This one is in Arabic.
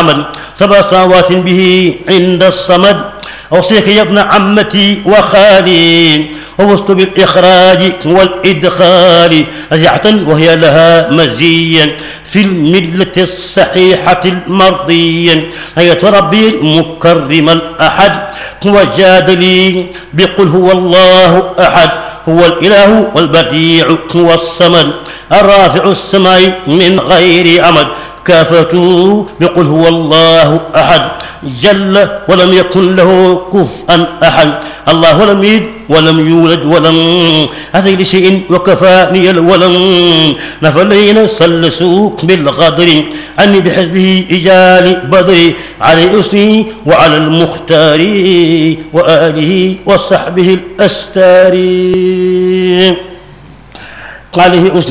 عمل 7 صلوات به عند الصمد. أوصيك يا ابن عمتي وخالي ووصت بالإخراج والإدخال رجعة وهي لها مزيا في الملة الصحيحة المرضية. آية ربي المكرم الأحد وجاد لي بقل هو الله أحد هو الإله والبديع هو الصمد الرافع السماء من غير أمد. كافته بقل هو الله أحد جل ولم يكن له كفءا أحد. الله لم يلد ولم يولد ولم أتي لشيء وكفاني الولم. نفلين سلسوك بالغدر أني بحزبه إجال بدري علي أسني وعلى المختار وآله وصحبه الأستار. عليه أسني